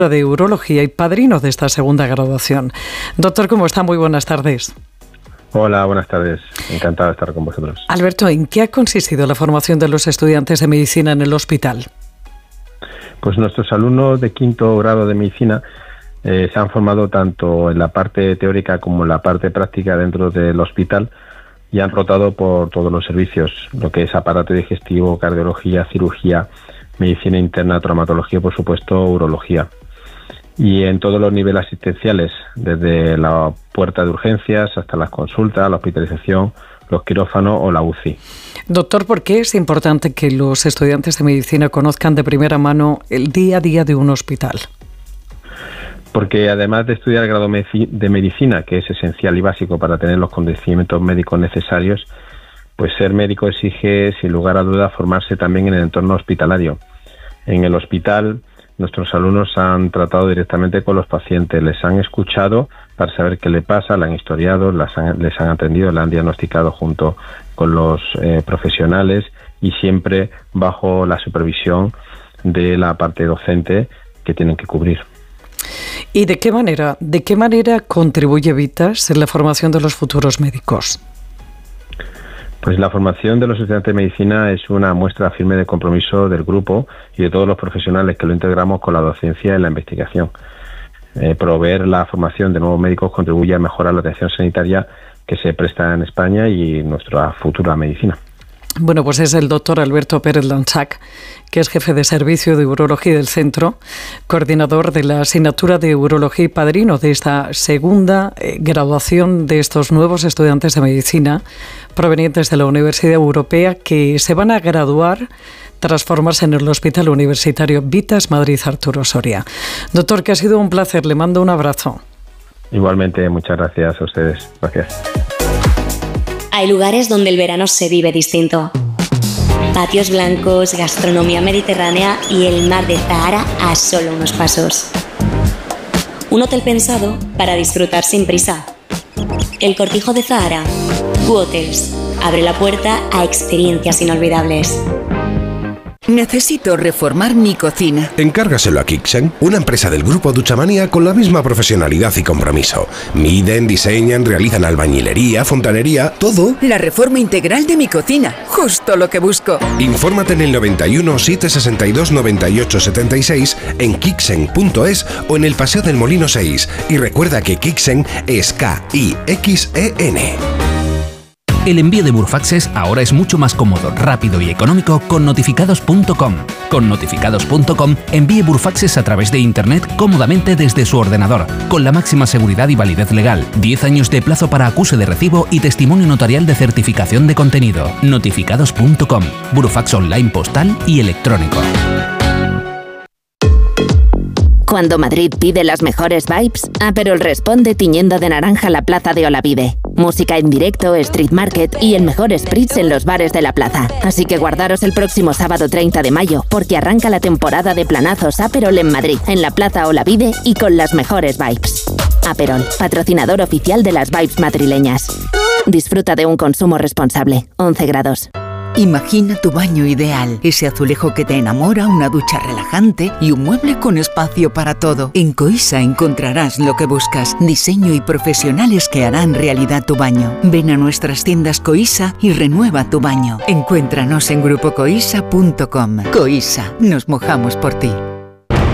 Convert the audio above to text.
de Urología y padrino de esta segunda graduación. Doctor, ¿cómo está? Muy buenas tardes. Hola, buenas tardes. Encantado de estar con vosotros. Alberto, ¿en qué ha consistido la formación de los estudiantes de medicina en el hospital? Pues nuestros alumnos de quinto grado de medicina se han formado tanto en la parte teórica como en la parte práctica dentro del hospital y han rotado por todos los servicios, lo que es aparato digestivo, cardiología, cirugía, medicina interna, traumatología y, por supuesto, urología. Y en todos los niveles asistenciales, desde la puerta de urgencias hasta las consultas, la hospitalización, los quirófanos o la UCI. Doctor, ¿por qué es importante que los estudiantes de medicina conozcan de primera mano el día a día de un hospital? Porque además de estudiar el grado de medicina, que es esencial y básico para tener los conocimientos médicos necesarios, pues ser médico exige, sin lugar a dudas, formarse también en el entorno hospitalario. En el hospital, nuestros alumnos han tratado directamente con los pacientes, les han escuchado para saber qué le pasa, le han historiado, les han atendido, le han diagnosticado junto con los profesionales y siempre bajo la supervisión de la parte docente que tienen que cubrir. ¿Y de qué manera contribuye Vitas en la formación de los futuros médicos? Pues la formación de los estudiantes de medicina es una muestra firme de compromiso del grupo y de todos los profesionales que lo integramos con la docencia y la investigación. Proveer la formación de nuevos médicos contribuye a mejorar la atención sanitaria que se presta en España y nuestra futura medicina. Bueno, pues es el doctor Alberto Pérez Lanchac, que es jefe de servicio de urología del centro, coordinador de la asignatura de urología y padrino de esta segunda graduación de estos nuevos estudiantes de medicina provenientes de la Universidad Europea que se van a graduar tras formarse en el Hospital Universitario Vitas Madrid Arturo Soria. Doctor, que ha sido un placer, le mando un abrazo. Igualmente, muchas gracias a ustedes. Gracias. Hay lugares donde el verano se vive distinto. Patios blancos, gastronomía mediterránea y el mar de Zahara a solo unos pasos. Un hotel pensado para disfrutar sin prisa. El Cortijo de Zahara. Q-Hotels. Abre la puerta a experiencias inolvidables. Necesito reformar mi cocina. Encárgaselo a Kixen, una empresa del grupo Duchamanía con la misma profesionalidad y compromiso. Miden, diseñan, realizan albañilería, fontanería, todo. La reforma integral de mi cocina, justo lo que busco. Infórmate en el 91 762 98 76 en kixen.es o en el Paseo del Molino 6. Y recuerda que Kixen es K-I-X-E-N. El envío de Burfaxes ahora es mucho más cómodo, rápido y económico con notificados.com. Con notificados.com envíe Burfaxes a través de Internet cómodamente desde su ordenador, con la máxima seguridad y validez legal, 10 años de plazo para acuse de recibo y testimonio notarial de certificación de contenido. Notificados.com, Burfax online postal y electrónico. Cuando Madrid pide las mejores vibes, Aperol responde tiñendo de naranja la plaza de Olavide. Música en directo, street market y el mejor spritz en los bares de la plaza. Así que guardaros el próximo sábado 30 de mayo, porque arranca la temporada de planazos Aperol en Madrid, en la plaza Olavide y con las mejores vibes. Aperol, patrocinador oficial de las vibes madrileñas. Disfruta de un consumo responsable. 11 grados. Imagina tu baño ideal, ese azulejo que te enamora, una ducha relajante y un mueble con espacio para todo. En Coisa encontrarás lo que buscas, diseño y profesionales que harán realidad tu baño. Ven a nuestras tiendas Coisa y renueva tu baño. Encuéntranos en grupocoisa.com. Coisa, nos mojamos por ti.